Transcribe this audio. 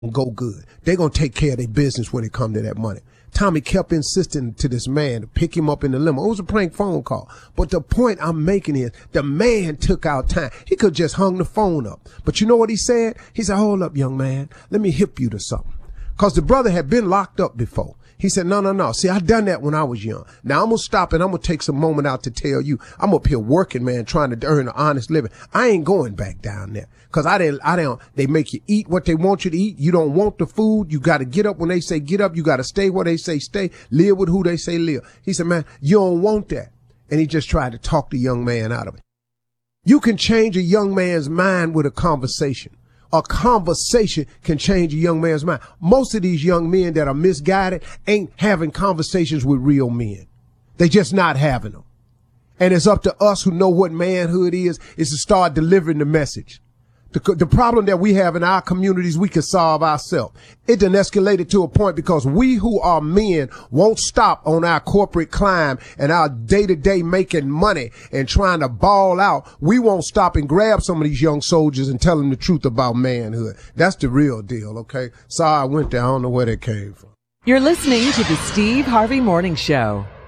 go good. They're going to take care of their business when it come to that money. Tommy kept insisting to this man to pick him up in the limo. It was a prank phone call. But the point I'm making is the man took out time. He could just hung the phone up. But you know what he said? He said, hold up, young man. Let me hip you to something. Because the brother had been locked up before. He said, no. See, I done that when I was young. Now I'm going to stop and I'm going to take some moment out to tell you, I'm up here working, man, trying to earn an honest living. I ain't going back down there. Cause they make you eat what they want you to eat. You don't want the food. You got to get up when they say get up. You got to stay where they say stay. Live with who they say live. He said, man, you don't want that. And he just tried to talk the young man out of it. You can change a young man's mind with a conversation. A conversation can change a young man's mind. Most of these young men that are misguided ain't having conversations with real men. They just not having them. And it's up to us who know what manhood is to start delivering the message. The problem that we have in our communities, we can solve ourselves. It done escalated to a point because we who are men won't stop on our corporate climb and our day-to-day making money and trying to ball out. We won't stop and grab some of these young soldiers and tell them the truth about manhood. That's the real deal, okay? Sorry I went there. I don't know where that came from. You're listening to the Steve Harvey Morning Show.